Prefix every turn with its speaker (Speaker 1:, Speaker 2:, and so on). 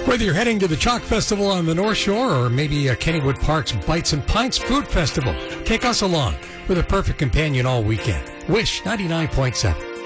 Speaker 1: Whether you're heading to the Chalk Festival on the North Shore or maybe Kennywood Park's Bites and Pints Food Festival, take us along with a perfect companion all weekend. Wish 99.7.